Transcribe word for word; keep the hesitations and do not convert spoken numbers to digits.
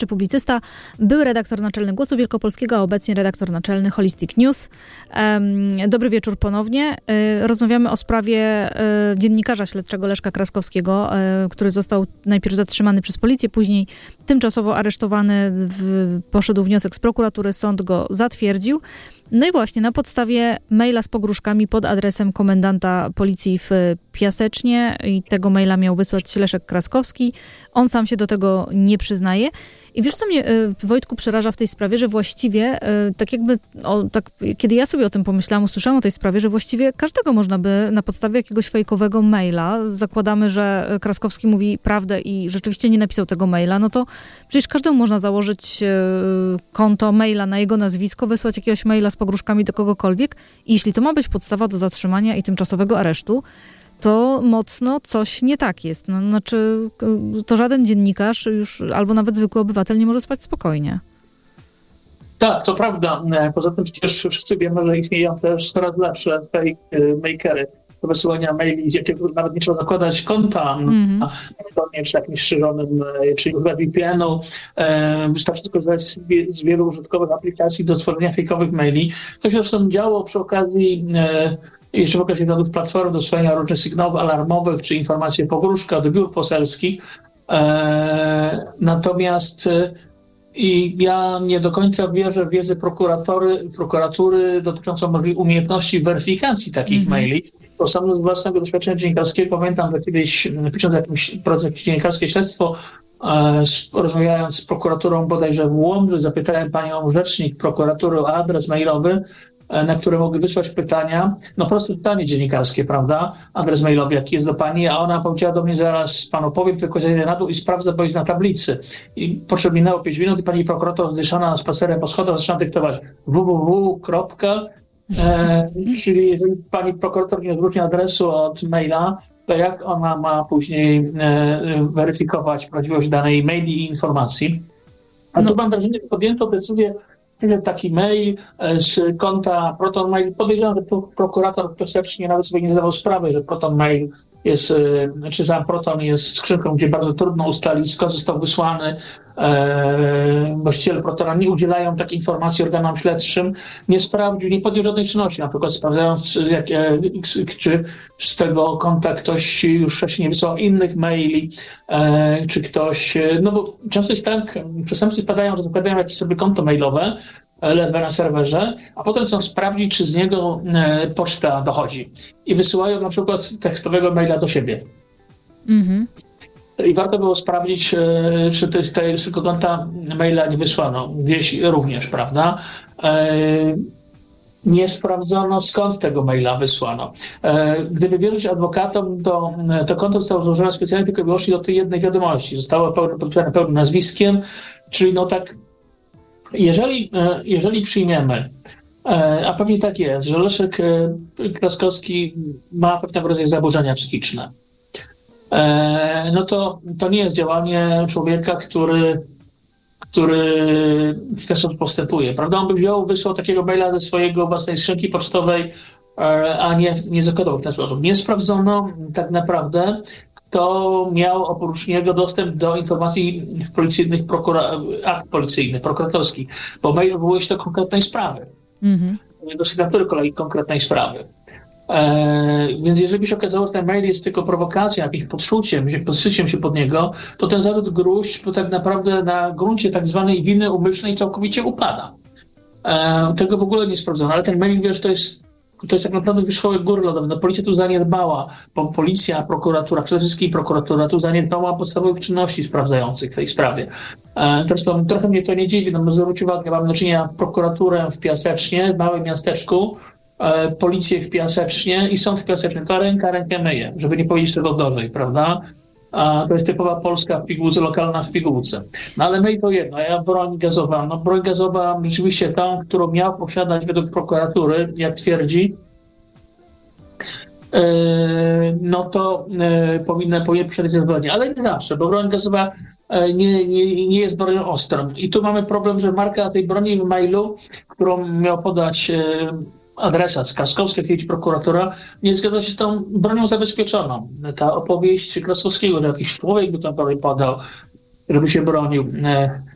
czy publicysta, były redaktor naczelny Głosu Wielkopolskiego, a obecnie redaktor naczelny Holistic News. Dobry wieczór ponownie. Rozmawiamy o sprawie dziennikarza śledczego Leszka Kraskowskiego, który został najpierw zatrzymany przez policję, później tymczasowo aresztowany, w, poszedł wniosek z prokuratury, sąd go zatwierdził. No i właśnie na podstawie maila z pogróżkami pod adresem komendanta policji w Piasecznie i tego maila miał wysłać Leszek Kraskowski. On sam się do tego nie przyznaje. I wiesz, co mnie, Wojtku, przeraża w tej sprawie, że właściwie, tak jakby, o, tak, kiedy ja sobie o tym pomyślałam, usłyszałam o tej sprawie, że właściwie każdego można by na podstawie jakiegoś fejkowego maila, zakładamy, że Kraskowski mówi prawdę i rzeczywiście nie napisał tego maila, no to przecież każdemu można założyć konto maila na jego nazwisko, wysłać jakiegoś maila z pogróżkami do kogokolwiek i jeśli to ma być podstawa do zatrzymania i tymczasowego aresztu, to mocno coś nie tak jest. No, znaczy, to żaden dziennikarz już, albo nawet zwykły obywatel nie może spać spokojnie. Tak, to prawda. Poza tym przecież wszyscy wiemy, że istnieją też coraz lepsze fake makery do wysyłania maili, gdzie nawet nie trzeba zakładać konta mm-hmm. na telefonie, czy jakimś strzeżonym, czy V P N-u. Wystarczy skorzystać z, z wielu użytkowych aplikacji do stworzenia fejkowych maili. To się zresztą działo przy okazji jeszcze w okresie rządów Platformy do słuchania różnych sygnałów alarmowych czy informacji pogróżka od biur poselskich. E, natomiast e, i ja nie do końca wierzę w wiedzę prokuratory, prokuratury dotyczącą możliwych umiejętności weryfikacji takich mm-hmm. maili. Bo sam z własnego doświadczenia dziennikarskiego pamiętam, że kiedyś pisząc jakimś jakieś dziennikarskie śledztwo, e, rozmawiając z prokuraturą bodajże w Łomży, zapytałem panią rzecznik prokuratury o adres mailowy, na które mogły wysłać pytania, no proste pytanie dziennikarskie, prawda? Adres mailowy, jaki jest do pani, a ona powiedziała do mnie, zaraz panu powiem, tylko zejdę na dół i sprawdzę, bo jest na tablicy. I potrzebne minęło pięć minut i pani prokurator zdyszana spacerem po schodach zaczyna dyktować www. E, czyli jeżeli pani prokurator nie zwróci adresu od maila, to jak ona ma później e, weryfikować prawdziwość danej maili i informacji? A no. Tu mam wrażenie, że podjęto decyzję, taki mail z konta Proton Mail. Podejrzewam, że prokurator Piasecznie nawet sobie nie zdawał sprawy, że Proton Mail jest, czy sam Proton jest skrzynką, gdzie bardzo trudno ustalić, skąd został wysłany. Eee, właściciele Protona nie udzielają takiej informacji organom śledczym. Nie sprawdził, nie podjął żadnej czynności, na przykład sprawdzając, jak, e, czy z tego konta ktoś już wcześniej nie wysłał innych maili, e, czy ktoś, no bo często jest tak, przestępcy padają, że zakładają jakieś sobie konto mailowe, ledwo na serwerze, a potem chcą sprawdzić, czy z niego e, poczta dochodzi. I wysyłają na przykład tekstowego maila do siebie. Mhm. I warto było sprawdzić, e, czy to jest z tego konta maila nie wysłano. Gdzieś również, prawda? E, nie sprawdzono, skąd tego maila wysłano. E, gdyby wierzyć adwokatom, to to konto zostało złożone specjalnie tylko i wyłącznie do tej jednej wiadomości. Zostało podpisane pełnym nazwiskiem, czyli no tak. Jeżeli, jeżeli przyjmiemy, a pewnie tak jest, że Leszek Kraskowski ma pewnego rodzaju zaburzenia psychiczne, no to, to nie jest działanie człowieka, który, który w ten sposób postępuje. Prawda? On by wziął, wysłał takiego maila ze swojego własnej skrzynki pocztowej, a nie, nie zakładał w ten sposób. Nie sprawdzono tak naprawdę, to miał oprócz niego dostęp do informacji policyjnych, prokura- akt policyjnych, prokuratorskich, bo mail odwołuje się do konkretnej sprawy, mm-hmm. do sygnatury kolei konkretnej sprawy. E, więc jeżeli by się okazało, że ten mail jest tylko prowokacją, jakimś podszyciem, podszyciem się pod niego, to ten zarzut gruźb to tak naprawdę na gruncie tak zwanej winy umyślnej całkowicie upada. E, tego w ogóle nie sprawdzono, ale ten mail, wiesz, to jest To jest tak naprawdę wierzchołek góry lodowej. No, policja tu zaniedbała, bo policja, prokuratura, przede wszystkim prokuratura tu zaniedbała podstawowych czynności sprawdzających w tej sprawie. E, zresztą trochę mnie to nie dziwi, no bo zwróć uwagę, mamy do czynienia prokuraturę w Piasecznie, w małym miasteczku, e, policję w Piasecznie i sąd w Piasecznie. To ręka rękę myje, żeby nie powiedzieć tego gorzej, prawda? A to jest typowa Polska w pigułce, lokalna w pigułce. No ale my to jedno, ja broń gazowa. No broń gazowa rzeczywiście tą, którą miał posiadać według prokuratury, jak twierdzi, yy, no to yy, powinna powinien posiadać zezwolenie. Ale nie zawsze, bo broń gazowa yy, nie, nie, nie jest bronią ostrą. I tu mamy problem, że marka tej broni w mailu, którą miał podać yy, adresat Kraskowski, twierdzi prokuratura, nie zgadza się z tą bronią zabezpieczoną. Ta opowieść Kraskowskiego, że jakiś człowiek by tą broń podał, żeby się bronił.